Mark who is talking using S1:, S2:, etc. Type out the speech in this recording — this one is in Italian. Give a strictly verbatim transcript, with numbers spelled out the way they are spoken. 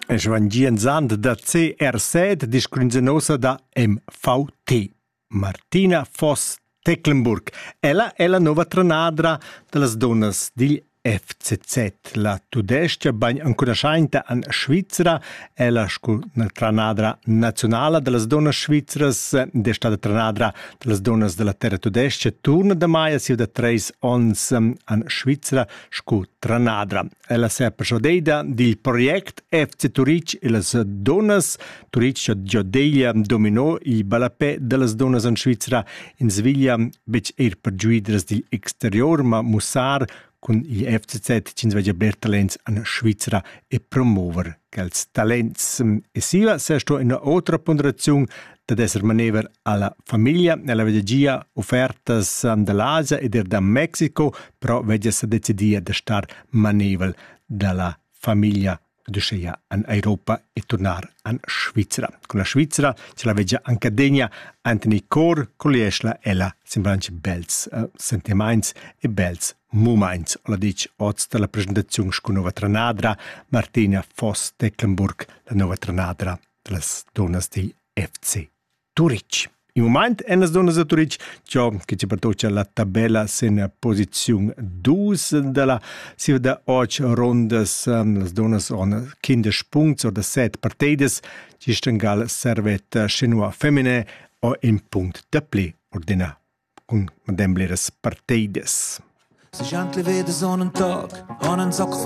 S1: E svangienzand da C R sed discrinzenosa da M V T. Martina Voss Tecklenburg. Ella è la nuova trenadra delle donne di F C Z. La tudestia bagn en conoscente in Svizzera. Ella è una trenadra nazionale delle donne svizzeres. È stata trenadra delle donne della terra tudestia. Turna da mai si da tre anni in Svizzera. Scu trenadra. Ella si è persuadida del progetto F C Turic e le donne. Turic già deglia dominò i balapè delle donne in Svizzera. In Sviglia bec er per giuidres dell'exterior, ma mussar con il F C Z ci sveglia ber talents in Svizzera e promover quels talents. E siva se sto in un'altra ponderazione da esser manever alla famiglia, ella vede gia offertas dall'Asia ed er da Mexico, però vede se decidia da star manevel dalla famiglia d'uscire in Europa e tornare in Svizzera. Con la Svizzera ce la vede anche degna Anthony Cor, con l'esla ella sembranci bels uh, sentiments e bels moments. La dice oggi della presentazione con nuova trenadra Martina Voss Tecklenburg, la nuova trenadra delle donne di F C Turic. In moment è le donne di Turic, ciò che ci porta la tabella in posizione due della si da oggi rondes le donne hanno quindici punti o da sette partite, ci stengal servet chinois femminile o in punto da play ordina con madame leres partides.
S2: Se gently vede Sonnentag, an en Sack